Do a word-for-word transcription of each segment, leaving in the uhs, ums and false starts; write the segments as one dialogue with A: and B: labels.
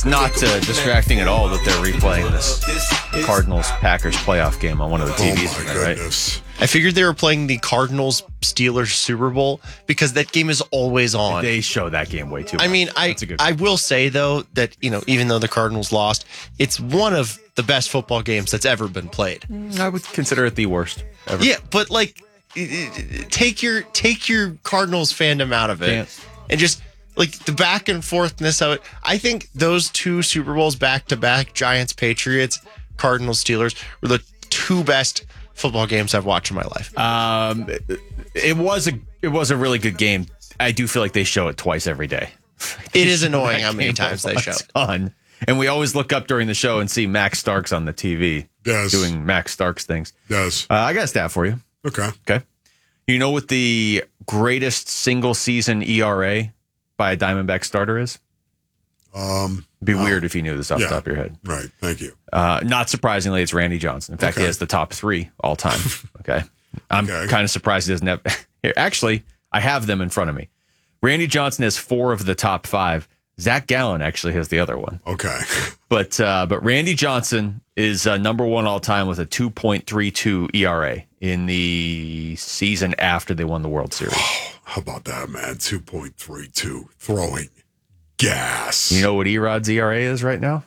A: It's not uh, distracting at all that they're replaying this Cardinals-Packers playoff game on one of the T Vs.
B: Oh, my
A: right?
B: goodness.
C: I figured they were playing the Cardinals-Steelers Super Bowl because that game is always on.
A: They show that game way too much.
C: I mean, I I will say, though, that, you know, even though the Cardinals lost, it's one of the best football games that's ever been played.
A: I would consider it the worst ever.
C: Yeah, but, like, take your take your Cardinals fandom out of it.
A: Can't.
C: And just, like, the back and forthness of it. I think those two Super Bowls back-to-back, Giants-Patriots, Cardinals-Steelers, were the two best football games I've watched in my life.
A: Um, it, it was a it was a really good game. I do feel like they show it twice every day.
C: It is annoying how many times they show it.
A: On. And we always look up during the show and see Max Starks on the T V
B: Yes.
A: doing Max Starks things.
B: Yes.
A: Uh, I got a stat for you.
B: Okay.
A: Okay. You know what the greatest single season E R A by a Diamondback starter is?
B: Um,
A: It'd be weird if you knew this off
B: yeah.
A: the top of your head.
B: Right. Thank you.
A: Uh, not surprisingly, it's Randy Johnson. In fact,
B: Okay.
A: he has the top three all time. Okay. I'm
B: Okay.
A: kind of surprised he doesn't have. Here, actually, I have them in front of me. Randy Johnson has four of the top five. Zach Gallen actually has the other one.
B: Okay.
A: But uh, but Randy Johnson is uh, number one all time with a two point three two E R A in the season after they won the World Series.
B: How about that, man? two point three two. Throwing gas.
A: You know what Erod's E R A is right now?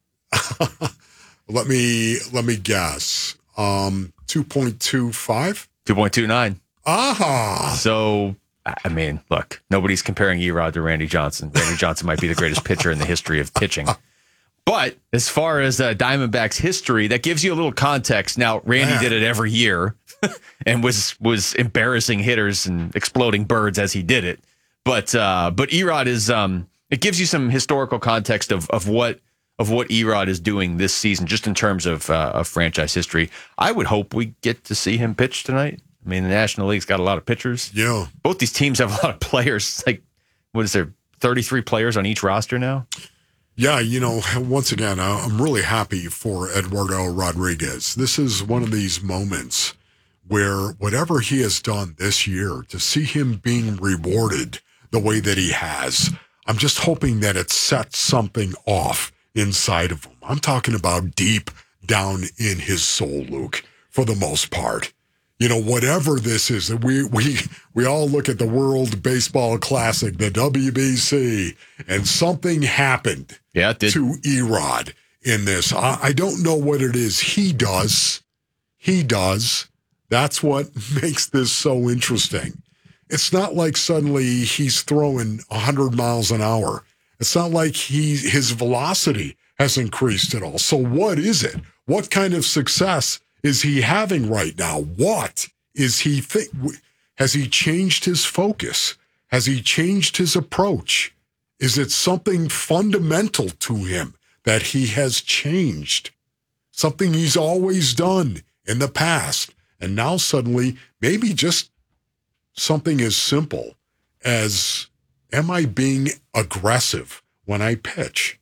B: Let me let me guess. Um, two point two five.
A: two point two nine.
B: Aha.
A: So, I mean, look, nobody's comparing Erod to Randy Johnson. Randy Johnson might be the greatest pitcher in the history of pitching. But as far as uh, Diamondbacks history, that gives you a little context. Now, Randy
B: Man.
A: did it every year and was was embarrassing hitters and exploding birds as he did it. But uh, but Erod is um, it gives you some historical context of of what of what Erod is doing this season, just in terms of uh, of franchise history. I would hope we get to see him pitch tonight. I mean, the National League's got a lot of pitchers.
B: Yeah.
A: Both these teams have a lot of players. Like, what is there, thirty-three players on each roster now?
B: Yeah, you know, once again, uh, I'm really happy for Eduardo Rodriguez. This is one of these moments where whatever he has done this year, to see him being rewarded the way that he has, I'm just hoping that it sets something off inside of him. I'm talking about deep down in his soul, Luke, for the most part. You know, whatever this is, we we we all look at the World Baseball Classic, the W B C, and something happened
A: Yeah, it did.
B: to Erod in this. I, I don't know what it is he does. He does. That's what makes this so interesting. It's not like suddenly he's throwing one hundred miles an hour. It's not like he his velocity has increased at all. So what is it? What kind of success is he having right now? What is he think? Has he changed his focus? Has he changed his approach? Is it something fundamental to him that he has changed? Something he's always done in the past, and now suddenly maybe just something as simple as, am I being aggressive when I pitch?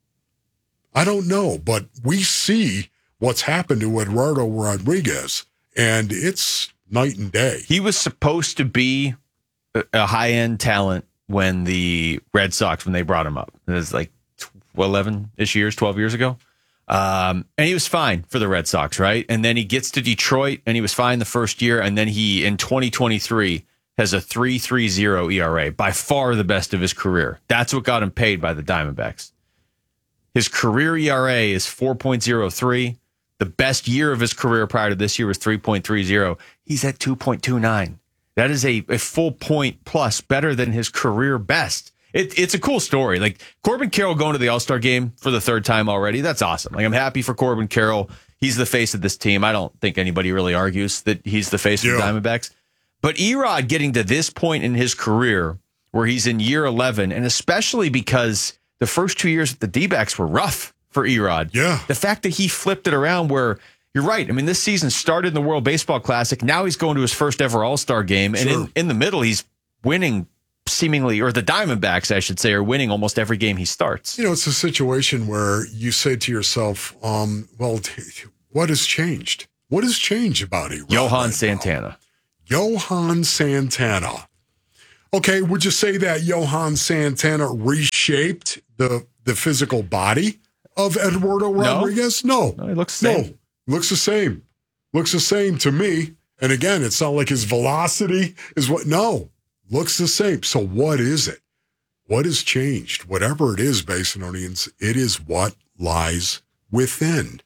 B: I don't know, but we see what's happened to Eduardo Rodriguez, and it's night and day.
A: He was supposed to be a, a high-end talent when the Red Sox, when they brought him up. It was like eleven-ish years, twelve years ago. Um, and he was fine for the Red Sox, right? And then he gets to Detroit, and he was fine the first year, and then he, in twenty twenty-three, has a three point three oh E R A, by far the best of his career. That's what got him paid by the Diamondbacks. His career E R A is four point oh three. The best year of his career prior to this year was three point three oh. He's at two point two nine. That is a, a full point plus better than his career best. It, it's a cool story. Like, Corbin Carroll going to the All-Star game for the third time already. That's awesome. Like, I'm happy for Corbin Carroll. He's the face of this team. I don't think anybody really argues that he's the face
B: Yeah.
A: of the Diamondbacks. But Erod getting to this point in his career where he's in year eleven, and especially because the first two years at the D-backs were rough for Erod.
B: Yeah.
A: The fact that he flipped it around where, you're right. I mean, this season started in the World Baseball Classic. Now he's going to his first ever All-Star game. And
B: Sure.
A: in, in the middle, he's winning seemingly, or the Diamondbacks, I should say, are winning almost every game he starts.
B: You know, it's a situation where you say to yourself, um, well, t- what has changed? What has changed about it?
A: Johan
B: right now?
A: Santana.
B: Johan Santana. Okay, would you say that Johan Santana reshaped the the physical body of Eduardo Rodriguez? No.
A: No, it looks the same.
B: No, looks the same. Looks the same to me. And again, it's not like his velocity is what, no, looks the same. So what is it? What has changed? Whatever it is, Basinonians, it is what lies within.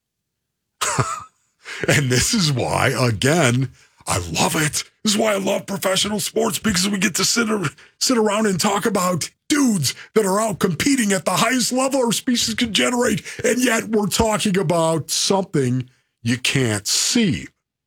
B: And this is why, again, I love it. This is why I love professional sports, because we get to sit, sit around and talk about dudes that are out competing at the highest level our species can generate, and yet we're talking about something you can't see.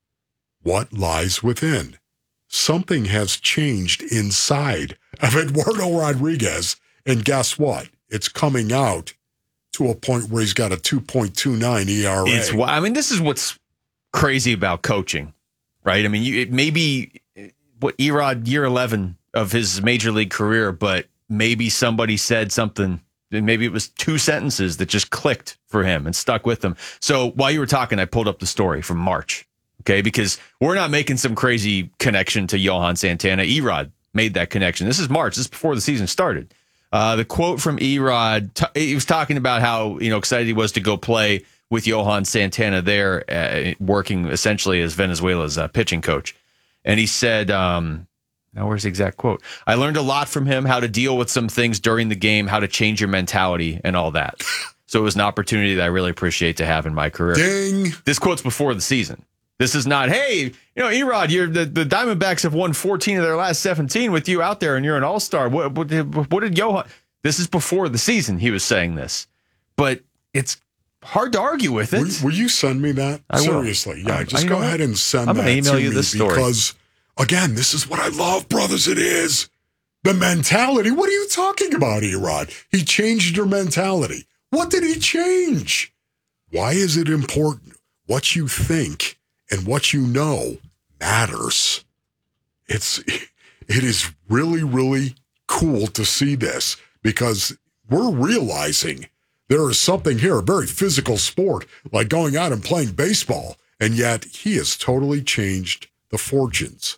B: What lies within? Something has changed inside of Eduardo Rodriguez, and guess what? It's coming out to a point where he's got a two point two nine E R A.
A: It's, I mean, this is what's crazy about coaching, right? I mean, you, it may be what Erod year eleven of his major league career, but maybe somebody said something, maybe it was two sentences that just clicked for him and stuck with him. So while you were talking, I pulled up the story from March, okay? Because we're not making some crazy connection to Johan Santana. Erod made that connection. This is March. This is before the season started. Uh, the quote from Erod, t- he was talking about how, you know, excited he was to go play with Johan Santana there, uh, working essentially as Venezuela's uh, pitching coach. And he said, um, now where's the exact quote? I learned a lot from him, how to deal with some things during the game, how to change your mentality and all that. So it was an opportunity that I really appreciate to have in my career.
B: Ding.
A: This quote's before the season. This is not, hey, you know, Erod, you're the, the Diamondbacks have won fourteen of their last seventeen with you out there and you're an all-star. What, what, what did Johan... This is before the season he was saying this. But it's hard to argue with it.
B: Will, will you send me that?
A: I will.
B: Seriously. Yeah,
A: I,
B: just
A: I
B: go
A: know
B: ahead and send
A: I'm
B: that
A: gonna email
B: to
A: you
B: me
A: this story.
B: Because, again, this is what I love, brothers. It is the mentality. What are you talking about, Erod? He changed your mentality. What did he change? Why is it important? What you think and what you know matters. It's it is really, really cool to see this, because we're realizing there is something here, a very physical sport, like going out and playing baseball, and yet he has totally changed the fortunes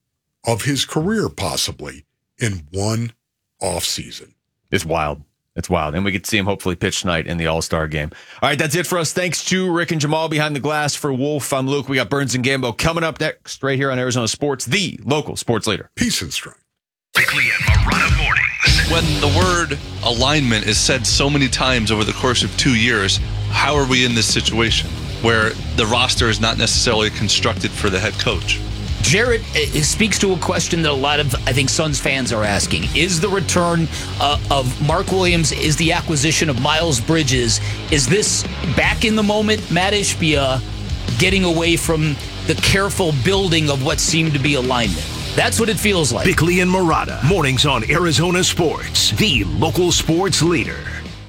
B: of his career, possibly, in one offseason.
A: It's wild. It's wild. And we get to see him hopefully pitch tonight in the All-Star game. All right, that's it for us. Thanks to Rick and Jamal behind the glass. For Wolf, I'm Luke. We got Burns and Gambo coming up next right here on Arizona Sports, the local sports leader.
B: Peace and strength.
D: Bickley and Marotta mornings.
E: When the word alignment is said so many times over the course of two years, how are we in this situation where the roster is not necessarily constructed for the head coach?
F: Jarrett uh, speaks to a question that a lot of, I think, Suns fans are asking. Is the return uh, of Mark Williams, is the acquisition of Miles Bridges, is this back in the moment Matt Ishbia getting away from the careful building of what seemed to be alignment? That's what it feels like.
D: Bickley and Marotta, mornings on Arizona Sports, the local sports leader.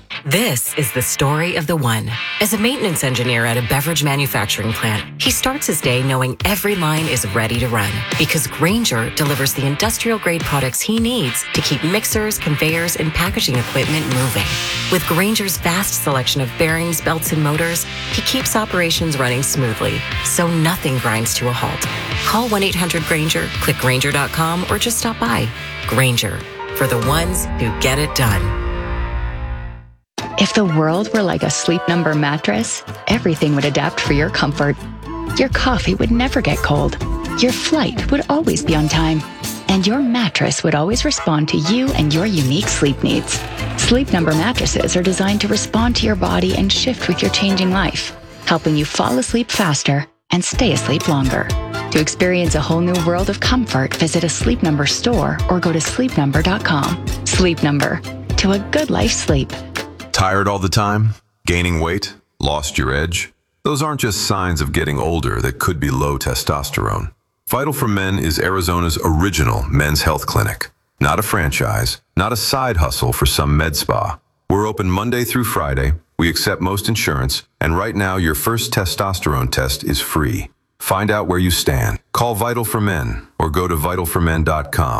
G: This is the story of the one. As a maintenance engineer at a beverage manufacturing plant, he starts his day knowing every line is ready to run, because Grainger delivers the industrial-grade products he needs to keep mixers, conveyors, and packaging equipment moving. With Grainger's vast selection of bearings, belts, and motors, he keeps operations running smoothly, so nothing grinds to a halt. Call one eight hundred Grainger, click Grainger dot com, or just stop by. Grainger, for the ones who get it done.
H: If the world were like a Sleep Number mattress, everything would adapt for your comfort. Your coffee would never get cold. Your flight would always be on time. And your mattress would always respond to you and your unique sleep needs. Sleep Number mattresses are designed to respond to your body and shift with your changing life, helping you fall asleep faster and stay asleep longer. To experience a whole new world of comfort, visit a Sleep Number store or go to sleep number dot com. Sleep Number, to a good life sleep.
I: Tired all the time? Gaining weight? Lost your edge? Those aren't just signs of getting older that could be low testosterone. Vital for Men is Arizona's original men's health clinic. Not a franchise, not a side hustle for some med spa. We're open Monday through Friday. We accept most insurance, and right now your first testosterone test is free. Find out where you stand. Call Vital for Men or go to vital for men dot com.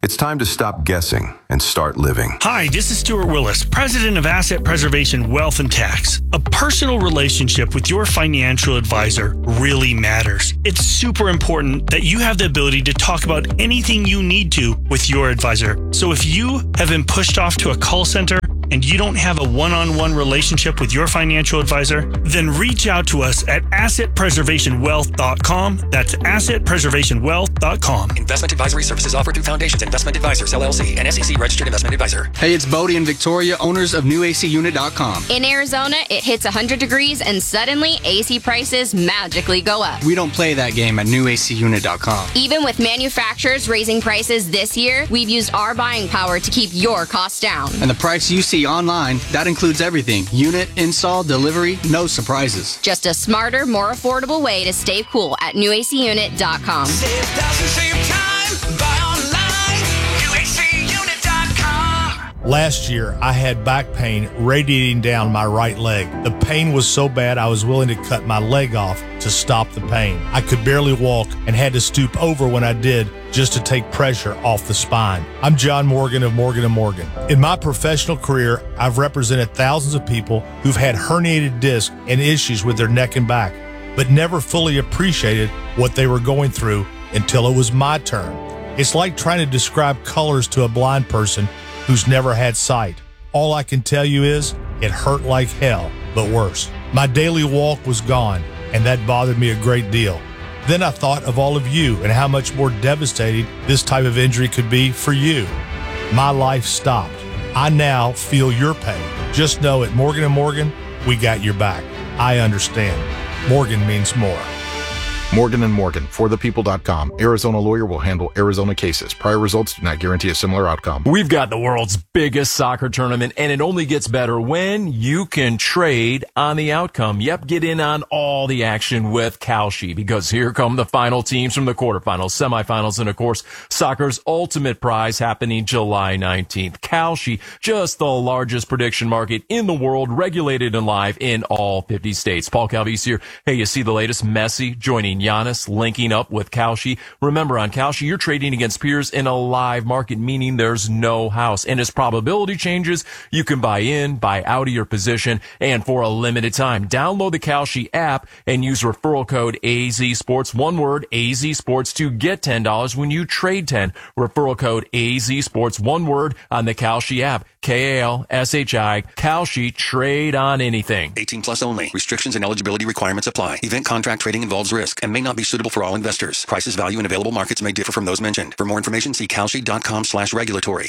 I: It's time to stop guessing and start living.
J: Hi, this is Stuart Willis, President of Asset Preservation Wealth and Tax. A personal relationship with your financial advisor really matters. It's super important that you have the ability to talk about anything you need to with your advisor. So if you have been pushed off to a call center and you don't have a one-on-one relationship with your financial advisor, then reach out to us at asset preservation wealth dot com. That's asset preservation wealth dot com.
K: Investment advisory services offered through Foundations Investment Advisors, L L C, an S E C registered investment advisor.
L: Hey, it's Bodie and Victoria, owners of new A C unit dot com.
M: In Arizona, it hits one hundred degrees and suddenly A C prices magically go up.
L: We don't play that game at new A C unit dot com.
M: Even with manufacturers raising prices this year, we've used our buying power to keep your costs down.
L: And the price you see online, that includes everything. Unit, install, delivery, no surprises.
M: Just a smarter, more affordable way to stay cool at new A C unit dot com.
N: Save thousands, save time, buy online, new A C unit dot com.
O: Last year, I had back pain radiating down my right leg. The pain was so bad I was willing to cut my leg off to stop the pain. I could barely walk and had to stoop over when I did just to take pressure off the spine. I'm John Morgan of Morgan and Morgan. In my professional career, I've represented thousands of people who've had herniated discs and issues with their neck and back, but never fully appreciated what they were going through until it was my turn. It's like trying to describe colors to a blind person who's never had sight. All I can tell you is it hurt like hell, but worse. My daily walk was gone, and that bothered me a great deal. Then I thought of all of you and how much more devastating this type of injury could be for you. My life stopped. I now feel your pain. Just know at Morgan and Morgan, we got your back. I understand. Morgan means more.
P: Morgan and Morgan, for the people dot com. Arizona lawyer will handle Arizona cases. Prior results do not guarantee a similar outcome.
Q: We've got the world's biggest soccer tournament, and it only gets better when you can trade on the outcome. Yep, get in on all the action with Kalshi, because here come the final teams from the quarterfinals, semifinals, and of course, soccer's ultimate prize happening July nineteenth. Kalshi, just the largest prediction market in the world, regulated and live in all fifty states. Paul Calvise here. Hey, you see the latest? Messi joining Giannis, linking up with Kalshi. Remember, on Kalshi, you're trading against peers in a live market, meaning there's no house. And as probability changes, you can buy in, buy out of your position, and for a limited time. Download the Kalshi app and use referral code A Z Sports, one word, A Z Sports, to get ten dollars when you trade ten. Referral code A Z Sports, one word, on the Kalshi app. K A L S H I, Kalshi, trade on anything.
K: eighteen plus only. Restrictions and eligibility requirements apply. Event contract trading involves risk and may not be suitable for all investors. Prices, value, and available markets may differ from those mentioned. For more information, see kalshi dot com slash regulatory.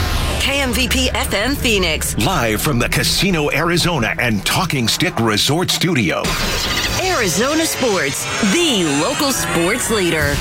R: K M V P F M Phoenix.
D: Live from the Casino Arizona and Talking Stick Resort Studio.
R: Arizona Sports, the local sports leader.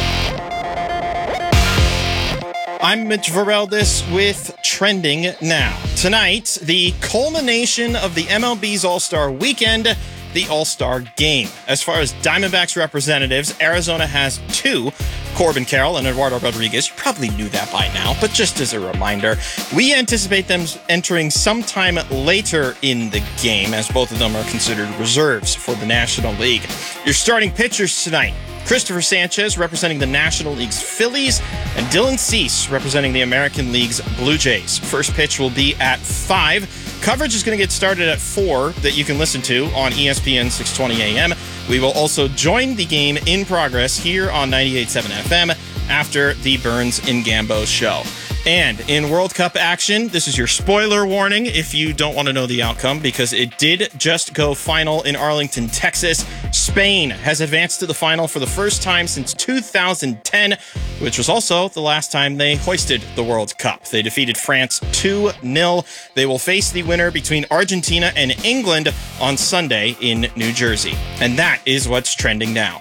S: I'm Mitch Vareldis with Trending Now. Tonight, the culmination of the M L B's All-Star Weekend, the All-Star Game. As far as Diamondbacks representatives, Arizona has two, Corbin Carroll and Eduardo Rodriguez. You probably knew that by now, but just as a reminder, we anticipate them entering sometime later in the game, as both of them are considered reserves for the National League. Your starting pitchers tonight: Christopher Sanchez representing the National League's Phillies, and Dylan Cease representing the American League's Blue Jays. First pitch will be at five. Coverage is going to get started at four that you can listen to on E S P N six twenty A M. We will also join the game in progress here on ninety-eight point seven F M after the Burns and Gambo show. And in World Cup action, this is your spoiler warning if you don't want to know the outcome, because it did just go final in Arlington, Texas. Spain has advanced to the final for the first time since two thousand ten, which was also the last time they hoisted the World Cup. They defeated France two nil. They will face the winner between Argentina and England on Sunday in New Jersey. And that is what's trending now.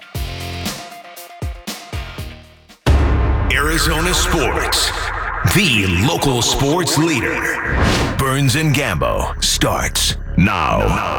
D: Arizona Sports, the local sports leader. Burns and Gambo starts now.